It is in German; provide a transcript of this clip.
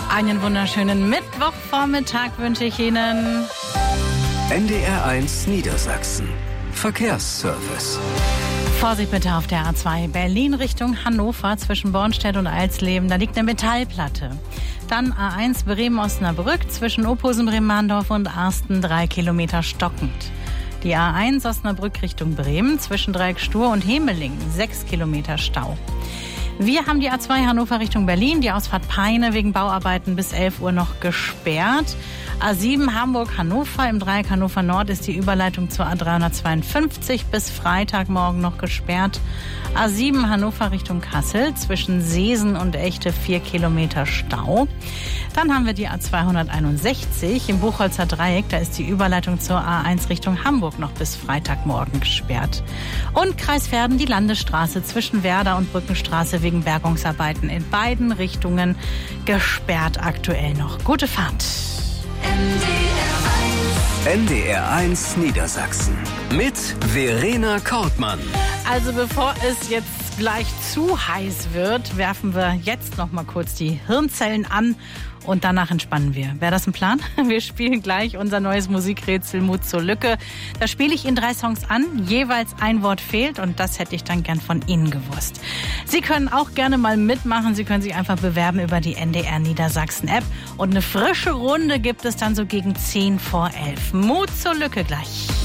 Einen wunderschönen Mittwochvormittag wünsche ich Ihnen. NDR1 Niedersachsen. Verkehrsservice. Vorsicht bitte auf der A2 Berlin Richtung Hannover zwischen Bornstedt und Alsleben. Da liegt eine Metallplatte. Dann A1 Bremen-Osnabrück zwischen Ophusen-Bremen-Mahndorf und Arsten 3 Kilometer stockend. Die A1 Osnabrück Richtung Bremen zwischen Dreieck-Stur und Hemeling 6 Kilometer Stau. Wir haben die A2 Hannover Richtung Berlin, die Ausfahrt Peine wegen Bauarbeiten bis 11 Uhr noch gesperrt. A7 Hamburg-Hannover, im Dreieck Hannover Nord ist die Überleitung zur A352 bis Freitagmorgen noch gesperrt. A7 Hannover Richtung Kassel, zwischen Seesen und Echte 4 Kilometer Stau. Dann haben wir die A261 im Buchholzer Dreieck, da ist die Überleitung zur A1 Richtung Hamburg noch bis Freitagmorgen gesperrt. Und Kreis Verden, die Landesstraße zwischen Werder und Brückenstraße wegen Bergungsarbeiten in beiden Richtungen gesperrt aktuell noch. Gute Fahrt. NDR1 Niedersachsen mit Verena Kortmann. Also bevor es jetzt gleich zu heiß wird, werfen wir jetzt noch mal kurz die Hirnzellen an und danach entspannen wir. Wäre das ein Plan? Wir spielen gleich unser neues Musikrätsel Mut zur Lücke. Da spiele ich Ihnen 3 Songs an, jeweils ein Wort fehlt und das hätte ich dann gern von Ihnen gewusst. Sie können auch gerne mal mitmachen. Sie können sich einfach bewerben über die NDR Niedersachsen App und eine frische Runde gibt es dann so gegen 10 vor 11. Mut zur Lücke gleich.